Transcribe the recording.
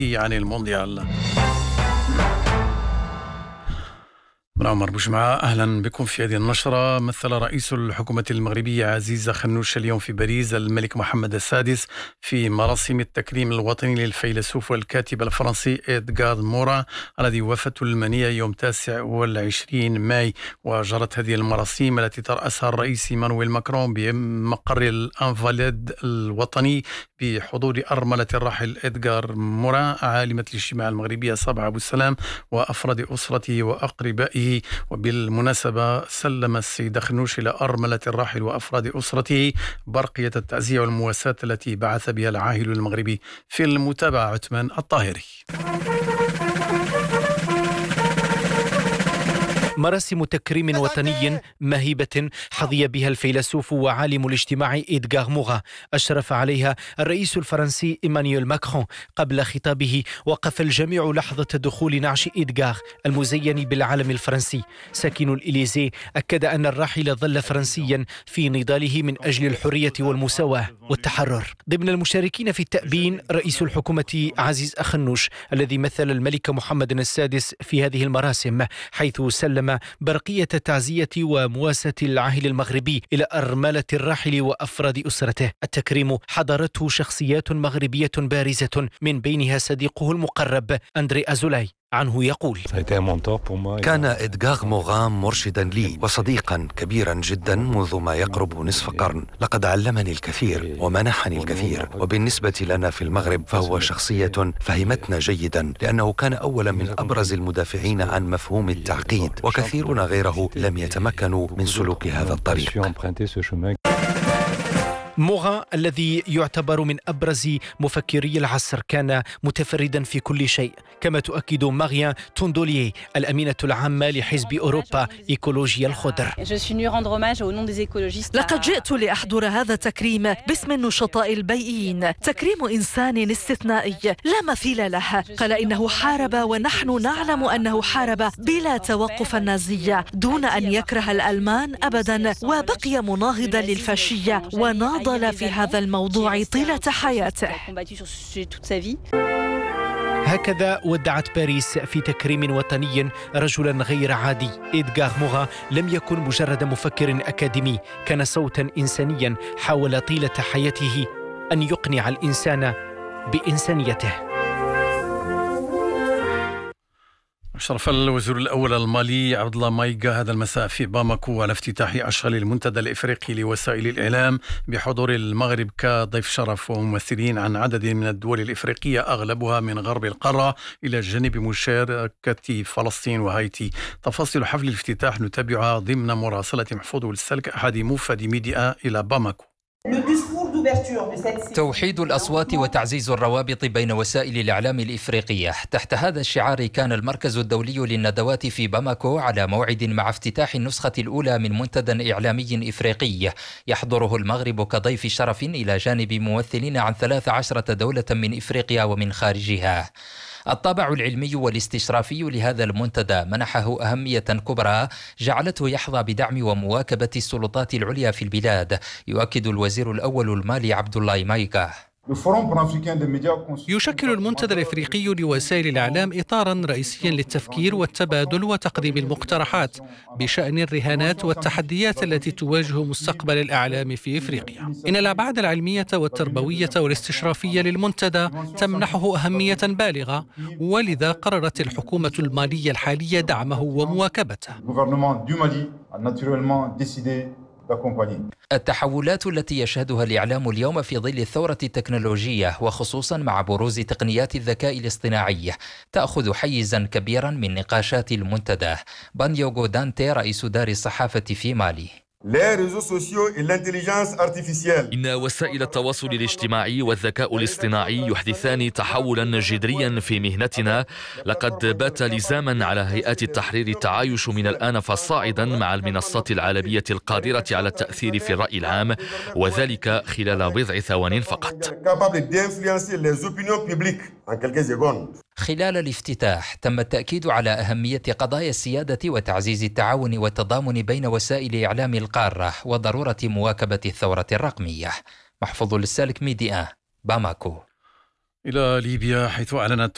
عن المونديال. من عمر بوجمعة، أهلا بكم في هذه النشرة. مثل رئيس الحكومة المغربية عزيز أخنوش اليوم في باريس الملك محمد السادس في مراسم التكريم الوطني للفيلسوف والكاتب الفرنسي إدغار مورا الذي وفاته المنية يوم 29 ماي. وجرت هذه المراسم التي ترأسها الرئيس إيمانويل ماكرون بمقر الأنفاليد الوطني بحضور أرملة الراحل إدغار مورا عالمة الاجتماع المغربية صباح أبو السلام وأفراد أسرته وأقربائه. وبالمناسبة سلم السيد أخنوش إلى أرملة الراحل وأفراد أسرته برقية التعزية والمواساة التي بعث بها العاهل المغربي. في المتابعة عثمان الطاهري. مراسم تكريم وطني مهيبة حظي بها الفيلسوف وعالم الاجتماع إدغار مورا أشرف عليها الرئيس الفرنسي إيمانويل ماكرون. قبل خطابه وقف الجميع لحظة دخول نعش إدغار المزين بالعلم الفرنسي. ساكن الإليزي أكد أن الراحل ظل فرنسيا في نضاله من أجل الحرية والمساواة والتحرر. ضمن المشاركين في التأبين رئيس الحكومة عزيز أخنوش الذي مثل الملك محمد السادس في هذه المراسم، حيث سلم برقية تعزية ومواساة العاهل المغربي إلى أرملة الراحل وأفراد أسرته. التكريم حضرته شخصيات مغربية بارزة من بينها صديقه المقرب أندري أزولاي. عنه يقول: كان إدغار مورا مرشدا لي وصديقا كبيرا جدا منذ ما يقرب نصف قرن. لقد علمني الكثير ومنحني الكثير، وبالنسبة لنا في المغرب فهو شخصية فهمتنا جيدا، لأنه كان أولا من أبرز المدافعين عن مفهوم التعقيد، وكثيرون غيره لم يتمكنوا من سلوك هذا الطريق. مورا الذي يعتبر من أبرز مفكري العصر كان متفردا في كل شيء، كما تؤكد ماريان توندوليي الأمينة العامة لحزب أوروبا إيكولوجيا الخضر. لقد جئت لأحضر هذا التكريم باسم النشطاء البيئيين، تكريم إنسان استثنائي لا مثيل له. قال إنه حارب ونحن نعلم أنه حارب بلا توقف النازية دون أن يكره الألمان أبدا، وبقي مناهضا للفاشية وناضل في هذا الموضوع طيلة حياته. هكذا ودعت باريس في تكريم وطني رجلا غير عادي. إدغار مورا لم يكن مجرد مفكر أكاديمي، كان صوتا إنسانيا حاول طيلة حياته أن يقنع الإنسان بإنسانيته. أشرف الوزير الأول المالي عبد الله مايغا هذا المساء في باماكو على افتتاح أشغال المنتدى الإفريقي لوسائل الإعلام بحضور المغرب كضيف شرف وممثلين عن عدد من الدول الإفريقية أغلبها من غرب القارة إلى جانب مشاركة فلسطين وهايتي. تفاصيل حفل الافتتاح نتابعها ضمن مراسلة محفوظ السلك أحد موفد ميديا إلى باماكو. توحيد الأصوات وتعزيز الروابط بين وسائل الإعلام الإفريقية. تحت هذا الشعار كان المركز الدولي للندوات في باماكو على موعد مع افتتاح النسخة الأولى من منتدى إعلامي إفريقي يحضره المغرب كضيف شرف إلى جانب ممثلين عن 13 دولة من إفريقيا ومن خارجها. الطابع العلمي والاستشرافي لهذا المنتدى منحه أهمية كبرى جعلته يحظى بدعم ومواكبة السلطات العليا في البلاد، يؤكد الوزير الأول المالي عبد الله مايغا. يشكل المنتدى الإفريقي لوسائل الإعلام إطاراً رئيسياً للتفكير والتبادل وتقديم المقترحات بشأن الرهانات والتحديات التي تواجه مستقبل الإعلام في إفريقيا. إن الأبعاد العلمية والتربوية والاستشرافية للمنتدى تمنحه أهمية بالغة، ولذا قررت الحكومة المالية الحالية دعمه ومواكبته. التحولات التي يشهدها الإعلام اليوم في ظل الثورة التكنولوجية وخصوصا مع بروز تقنيات الذكاء الاصطناعي تأخذ حيزا كبيرا من نقاشات المنتدى. بانيوغو دانتي رئيس دار الصحافة في مالي: إن وسائل التواصل الاجتماعي والذكاء الاصطناعي يحدثان تحولا جذريا في مهنتنا. لقد بات لزاما على هيئات التحرير التعايش من الآن فصاعدا مع المنصات العالمية القادرة على التأثير في الرأي العام، وذلك خلال بضع ثوان فقط. خلال الافتتاح تم التأكيد على أهمية قضايا السيادة وتعزيز التعاون والتضامن بين وسائل إعلام القارة وضرورة مواكبة الثورة الرقمية. محفوظ السالك ميديا، باماكو. إلى ليبيا، حيث أعلنت